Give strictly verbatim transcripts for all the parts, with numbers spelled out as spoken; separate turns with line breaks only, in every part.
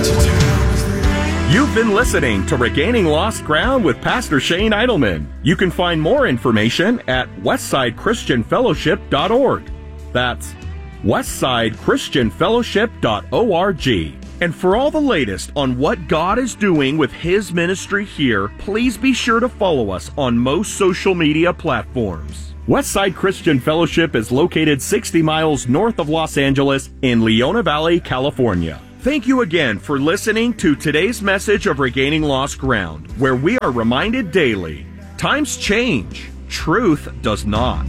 You've been listening to Regaining Lost Ground with Pastor Shane Eidelman. You can find more information at westside christian fellowship dot org. That's westside christian fellowship dot org. And for all the latest on what God is doing with His ministry here, please be sure to follow us on most social media platforms. Westside Christian Fellowship is located sixty miles north of Los Angeles in Leona Valley, California. Thank you again for listening to today's message of Regaining Lost Ground, where we are reminded daily, times change, truth does not.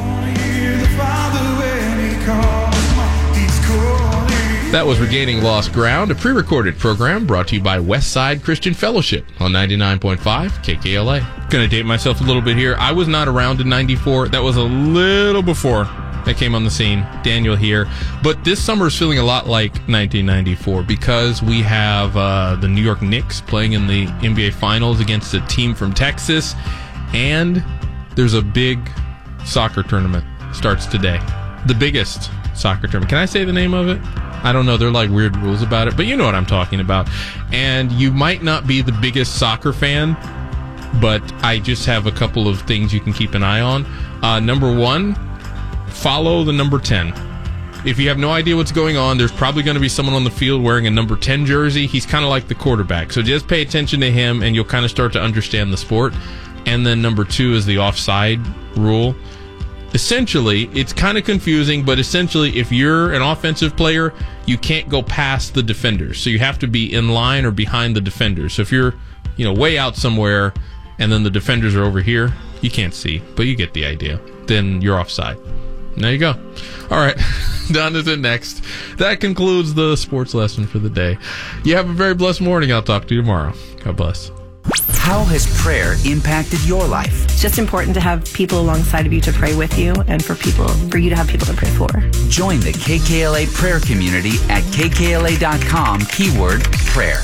That was Regaining Lost Ground, a pre-recorded program brought to you by Westside Christian Fellowship on ninety-nine point five K K L A. Gonna date myself a little bit here. I was not around in ninety-four. That was a little before I came on the scene. Daniel here. But this summer is feeling a lot like nineteen ninety-four because we have uh, the New York Knicks playing in the N B A Finals against a team from Texas. And there's a big soccer tournament. Starts today. The biggest soccer tournament. Can I say the name of it? I don't know. There are like weird rules about it, but you know what I'm talking about. And you might not be the biggest soccer fan, but I just have a couple of things you can keep an eye on. Uh, number one, follow the number ten. If you have no idea what's going on, there's probably going to be someone on the field wearing a number ten jersey. He's kind of like the quarterback. So just pay attention to him, and you'll kind of start to understand the sport. And then number two is the offside rule. Essentially, it's kind of confusing, but essentially, if you're an offensive player, you can't go past the defenders. So you have to be in line or behind the defenders. So if you're, you know, way out somewhere and then the defenders are over here, you can't see, but you get the idea. Then you're offside. There you go. All right, down to the next. That concludes the sports lesson for the day. You have a very blessed morning. I'll talk to you tomorrow. God bless.
How has prayer impacted your life?
It's just important to have people alongside of you to pray with you and for people, for you to have people to pray for.
Join the K K L A prayer community at K K L A dot com, keyword prayer.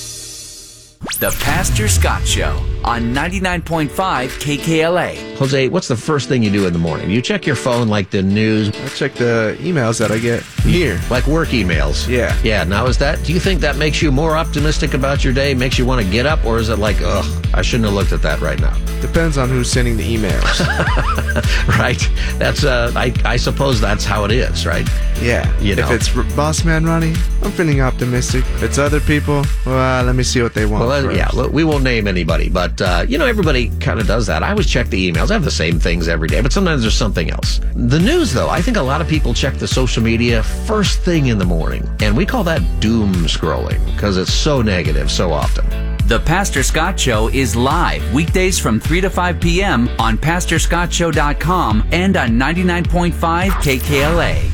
The Pastor Scott Show on ninety-nine point five K K L A.
Jose, what's the first thing you do in the morning? You check your phone like the news?
I check the emails that I get here.
Like work emails?
Yeah.
Yeah, now is that, do you think that makes you more optimistic about your day, makes you want to get up, or is it like, ugh, I shouldn't have looked at that right now?
Depends on who's sending the emails.
Right. That's, uh, I, I suppose that's how it is, right?
Yeah.
You know.
If it's Boss Man Ronnie, I'm feeling optimistic. If it's other people, well, let me see what they want.
Well,
first.
yeah, look, we won't name anybody, but, uh, you know, everybody kind of does that. I always check the emails. I have the same things every day, but sometimes there's something else. The news, though, I think a lot of people check the social media first thing in the morning, and we call that doom scrolling because it's so negative so often.
The Pastor Scott Show is live weekdays from three to five p.m. on pastor scott show dot com and on ninety-nine point five K K L A.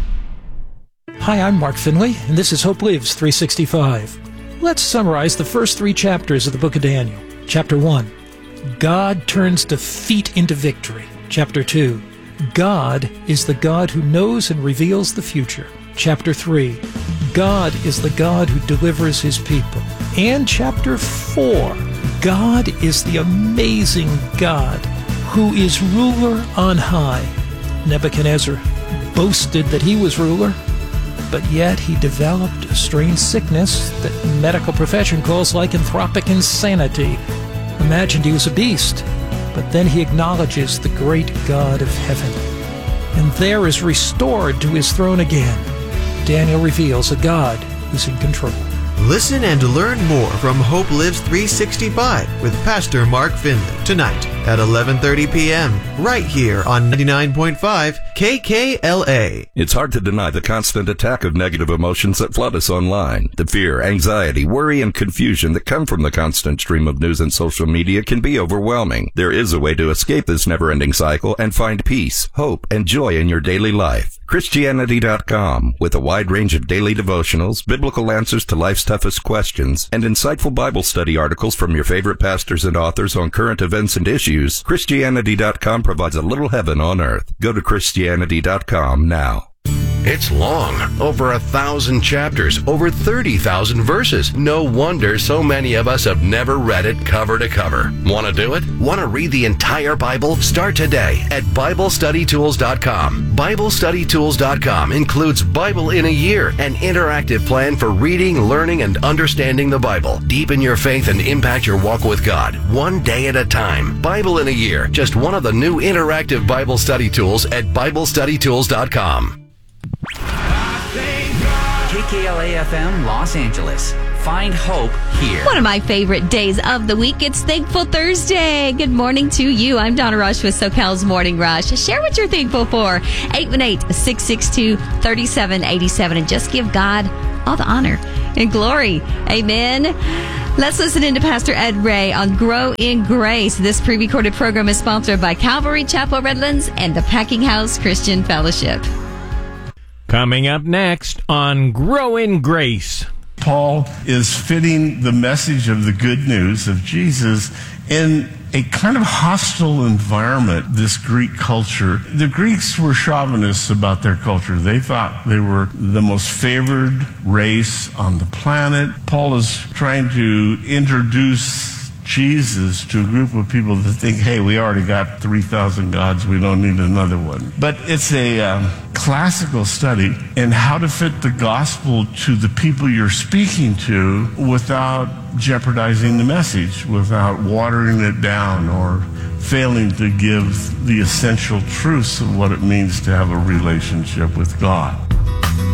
Hi, I'm Mark Finley, and this is Hope Lives three sixty-five. Let's summarize the first three chapters of the book of Daniel. Chapter one, God turns defeat into victory. Chapter two, God is the God who knows and reveals the future. Chapter three, God is the God who delivers His people. And chapter four, God is the amazing God who is ruler on high. Nebuchadnezzar boasted that he was ruler, but yet he developed a strange sickness that the medical profession calls lycanthropic insanity. Imagined he was a beast, but then he acknowledges the great God of heaven, and there is restored to his throne again. Daniel reveals a God who's in control.
Listen and learn more from Hope Lives three sixty-five with Pastor Mark Finley tonight at eleven thirty p.m. right here on ninety-nine point five K K L A.
It's hard to deny the constant attack of negative emotions that flood us online. The fear, anxiety, worry, and confusion that come from the constant stream of news and social media can be overwhelming. There is a way to escape this never-ending cycle and find peace, hope, and joy in your daily life. Christianity dot com, with a wide range of daily devotionals, biblical answers to life's toughest questions, and insightful Bible study articles from your favorite pastors and authors on current events and issues, Christianity dot com provides a little heaven on earth. Go to Christianity dot com now.
It's long, over a thousand chapters, over thirty thousand verses. No wonder so many of us have never read it cover to cover. Want to do it? Want to read the entire Bible? Start today at Bible Study Tools dot com. Bible Study Tools dot com includes Bible in a Year, an interactive plan for reading, learning, and understanding the Bible. Deepen your faith and impact your walk with God, one day at a time. Bible in a Year, just one of the new interactive Bible study tools at Bible Study Tools dot com.
K K L A F M Los Angeles. Find hope here.
One of my favorite days of the week. It's Thankful Thursday. Good morning to you. I'm Donna Rush with SoCal's Morning Rush. Share what you're thankful for. eight one eight, six six two, three seven eight seven. And just give God all the honor and glory. Amen. Let's listen in to Pastor Ed Ray on Grow in Grace. This pre-recorded program is sponsored by Calvary Chapel Redlands and the Packing House Christian Fellowship.
Coming up next on Grow in Grace.
Paul is fitting the message of the good news of Jesus in a kind of hostile environment, this Greek culture. The Greeks were chauvinists about their culture. They thought they were the most favored race on the planet. Paul is trying to introduce Jesus to a group of people that think, hey, we already got three thousand gods, we don't need another one. But it's a um, classical study in how to fit the gospel to the people you're speaking to without jeopardizing the message, without watering it down or failing to give the essential truths of what it means to have a relationship with God.